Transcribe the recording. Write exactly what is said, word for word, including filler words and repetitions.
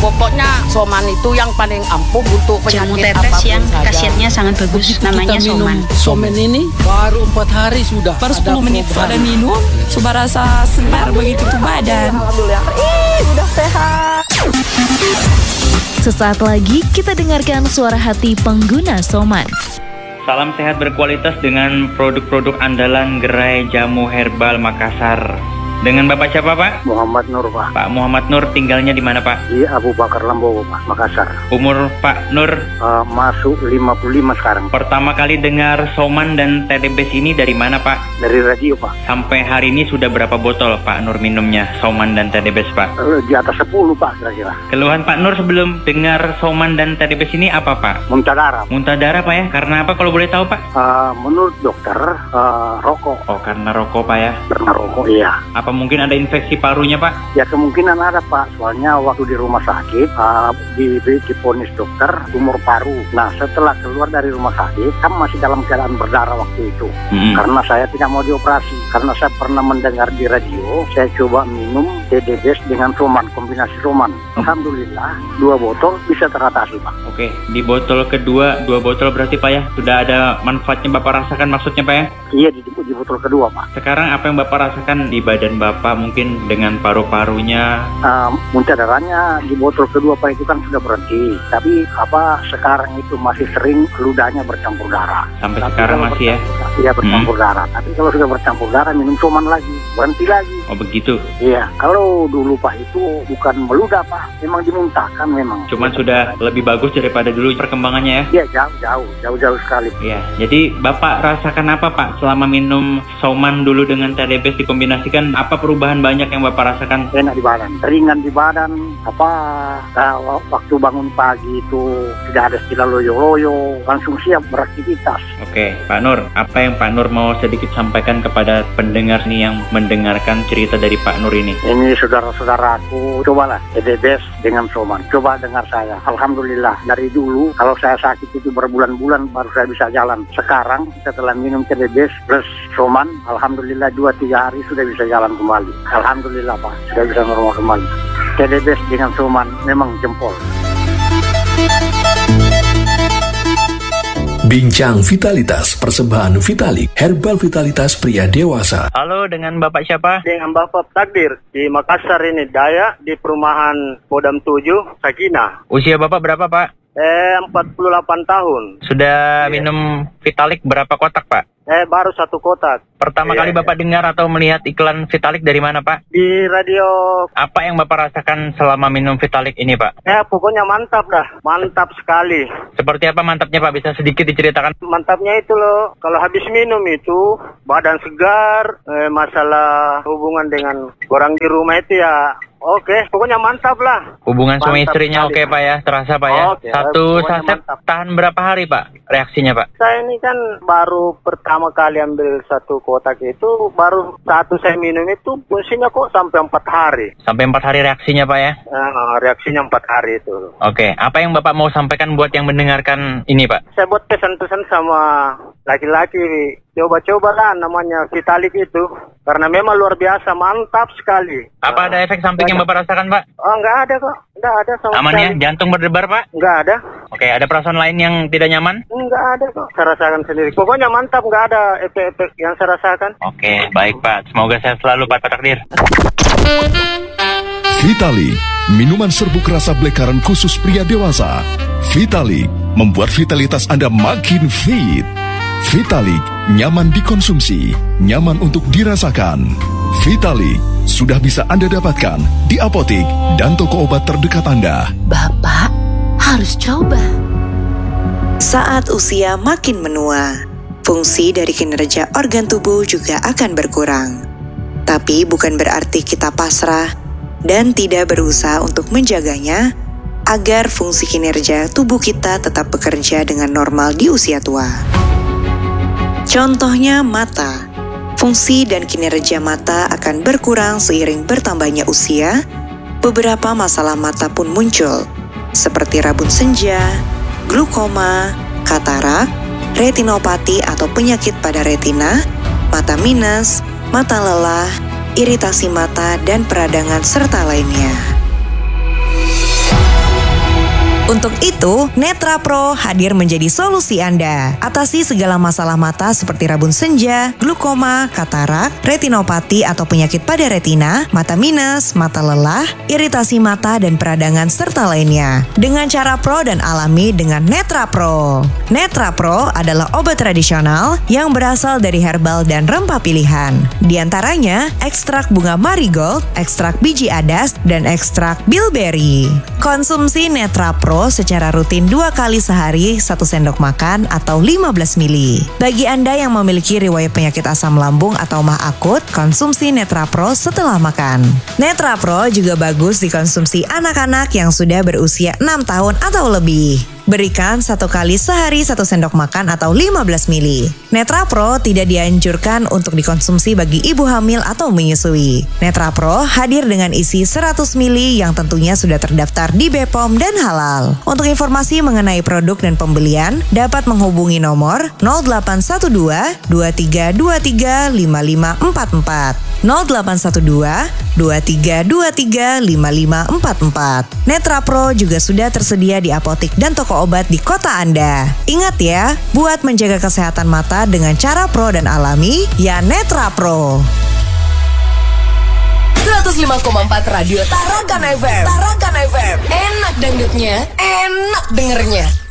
Pokoknya Soman itu yang paling ampuh untuk Jamu penyakit tetes apapun yang saja. khasiatnya sangat bagus. Begitu Namanya kita minum Soman. Soman ini baru empat hari sudah. Baru ada sepuluh menit perubahan. sudah minum, sudah rasa segar begitu tuh badan. Alhamdulillah. Ih, udah sehat. Sesaat lagi kita dengarkan suara hati pengguna Soman. Salam sehat berkualitas dengan produk-produk andalan gerai jamu herbal Makassar. Dengan Bapak siapa, Pak? Muhammad Nur, Pak. Pak Muhammad Nur tinggalnya di mana, Pak? Di Abu Bakar Lambogo, Pak, Makassar. Umur Pak Nur Uh, masuk lima puluh lima sekarang. pertama kali dengar Soman dan T D B S ini dari mana, Pak? Dari radio, Pak. Sampai hari ini sudah berapa botol Pak Nur minumnya Soman dan T D B S, Pak? Uh, di atas sepuluh, Pak, kira-kira. Keluhan Pak Nur sebelum dengar Soman dan T D B S ini apa, Pak? Muntah darah. Muntah darah, Pak, ya? Karena apa kalau boleh tahu, Pak? Uh, menurut dokter, uh, rokok. Oh, karena rokok, Pak, ya? Karena rokok, iya. Apa mungkin ada infeksi parunya, Pak? Ya kemungkinan ada, Pak. Soalnya waktu di rumah sakit, uh, di, di diponis dokter tumor paru. Nah, setelah keluar dari rumah sakit, kan masih dalam keadaan berdarah waktu itu. Hmm. Karena saya tidak mau dioperasi. Karena saya pernah mendengar di radio, saya coba minum T D B S dengan Soman, kombinasi Soman. Alhamdulillah, dua botol bisa teratasi, Pak. Oke, di botol kedua, dua botol berarti, Pak, ya? Sudah ada manfaatnya Bapak rasakan maksudnya, Pak, ya? Iya, di, di botol kedua, Pak. Sekarang apa yang Bapak rasakan di badan Bapak mungkin dengan paru-parunya? Uh, muntah darahnya di botol kedua, Pak, itu kan sudah berhenti. Tapi apa sekarang itu masih sering ludahnya bercampur darah. Sampai Tapi sekarang kalau masih ya? bercampur- Iya, bercampur darah. Tapi kalau sudah bercampur darah, minum Soman lagi, berhenti lagi. Oh, begitu. Iya, kalau dulu, Pak, itu bukan meludah, Pak. Memang dimuntahkan memang. Cuman sudah lebih bagus daripada dulu perkembangannya, ya? Iya, jauh-jauh, jauh-jauh sekali. Iya. Jadi Bapak rasakan apa, Pak, selama minum Soman dulu dengan T D B S dikombinasikan? Apa perubahan banyak yang Bapak rasakan? Enak di badan, ringan di badan. Apa uh, waktu bangun pagi itu tidak ada istilah loyo-loyo, langsung siap beraktivitas. Oke, Pak Nur, apa yang Pak Nur mau sedikit sampaikan kepada pendengar nih yang mendengarkan cerita dari Pak Nur ini? Ini saudara-saudaraku, cobalah T D B S dengan Soman. Coba dengar saya. Alhamdulillah, dari dulu kalau saya sakit itu berbulan-bulan baru saya bisa jalan. Sekarang setelah minum T D B S plus Soman, alhamdulillah dua tiga hari sudah bisa jalan kembali. Alhamdulillah, Pak, sudah bisa normal kembali. T D B S dengan Soman memang jempol. Bincang Vitalitas Persembahan Vitalik Herbal Vitalitas Pria Dewasa. Halo, dengan Bapak siapa? Dengan Bapak Takdir di Makassar ini, Daya, di perumahan Kodam tujuh, Sakinah. Usia Bapak berapa, Pak? Eh, empat puluh delapan tahun. Sudah Iya. minum Vitalik berapa kotak, Pak? Eh, baru satu kotak. Pertama Iya, kali iya. Bapak dengar atau melihat iklan Vitalik dari mana, Pak? Di radio. Apa yang Bapak rasakan selama minum Vitalik ini, Pak? Eh, pokoknya mantap dah. Mantap sekali. Seperti apa mantapnya, Pak? Bisa sedikit diceritakan? Mantapnya itu loh, kalau habis minum itu, badan segar, eh, masalah hubungan dengan orang di rumah itu ya, oke, pokoknya mantap lah. Hubungan suami Mantap istrinya sekali, oke, Pak, ya? Terasa, Pak, ya? Oke, Satu pokoknya saset mantap. tahan berapa hari, Pak? Reaksinya, Pak? Saya ini kan baru pertama kali ambil satu kotak itu, baru satu saya minum itu fungsinya kok sampai empat hari. Sampai empat hari reaksinya, Pak, ya? Eh, reaksinya empat hari itu. Oke, apa yang Bapak mau sampaikan buat yang mendengarkan ini, Pak? Saya buat pesan-pesan sama laki-laki, coba-cobalah namanya Vitalik itu, karena memang luar biasa, mantap sekali. Apa ada efek samping yang Bapak rasakan, Pak? Oh, nggak ada kok, nggak ada sama Aman ya? sekali. Jantung berdebar, Pak? Nggak ada, Oke, ada perasaan lain yang tidak nyaman? nggak ada kok. Saya rasakan sendiri. Pokoknya mantap, nggak ada efek-efek yang saya rasakan. Oke, baik, Pak. Semoga sehat selalu, Pak Takdir. Vitalik, minuman serbuk rasa blackcurrant khusus pria dewasa. Vitalik, membuat vitalitas Anda makin fit. Vitalik, nyaman dikonsumsi, nyaman untuk dirasakan. Vitalik, sudah bisa Anda dapatkan di apotik dan toko obat terdekat Anda. Bapak harus coba. Saat usia makin menua, fungsi dari kinerja organ tubuh juga akan berkurang. Tapi bukan berarti kita pasrah dan tidak berusaha untuk menjaganya agar fungsi kinerja tubuh kita tetap bekerja dengan normal di usia tua. Contohnya mata. Fungsi dan kinerja mata akan berkurang seiring bertambahnya usia. Beberapa masalah mata pun muncul, seperti rabun senja, glukoma, katarak, retinopati atau penyakit pada retina, mata minus, mata lelah, iritasi mata, dan peradangan serta lainnya. Untuk itu, Netra Pro hadir menjadi solusi Anda. Atasi segala masalah mata seperti rabun senja, glukoma, katarak, retinopati atau penyakit pada retina, mata minus, mata lelah, iritasi mata dan peradangan serta lainnya. Dengan cara pro dan alami dengan Netra Pro. Netra Pro adalah obat tradisional yang berasal dari herbal dan rempah pilihan. Di antaranya, ekstrak bunga marigold, ekstrak biji adas, dan ekstrak bilberry. Konsumsi Netra Pro secara rutin dua kali sehari, satu sendok makan atau lima belas mililiter. Bagi Anda yang memiliki riwayat penyakit asam lambung atau mah akut, konsumsi Netra Pro setelah makan. Netra Pro juga bagus dikonsumsi anak-anak yang sudah berusia enam tahun atau lebih. Berikan satu kali sehari satu sendok makan atau lima belas mililiter. Netra Pro tidak dianjurkan untuk dikonsumsi bagi ibu hamil atau menyusui. Netra Pro hadir dengan isi seratus mililiter yang tentunya sudah terdaftar di B P O M dan halal. Untuk informasi mengenai produk dan pembelian, dapat menghubungi nomor nol delapan satu dua, dua tiga dua tiga, lima lima empat empat. nol delapan satu dua, dua tiga dua tiga, lima lima empat empat. Netra Pro juga sudah tersedia di apotik dan toko obat di kota Anda. Ingat ya, buat menjaga kesehatan mata dengan cara pro dan alami, ya Netra Pro. seratus lima koma empat Radio Tarakan F M. Tarakan F M. Enak dangdutnya, enak dengernya.